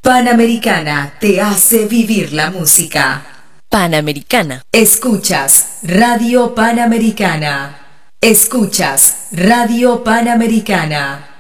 Panamericana te hace vivir la música. Panamericana. Escuchas Radio Panamericana. Escuchas Radio Panamericana.